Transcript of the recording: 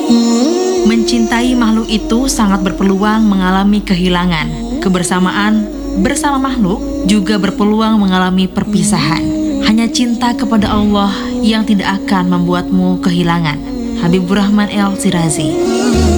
Mencintai makhluk itu sangat berpeluang mengalami kehilangan. Kebersamaan bersama makhluk juga berpeluang mengalami perpisahan. Hanya cinta kepada Allah yang tidak akan membuatmu kehilangan. Habibur Rahman El Shirazi.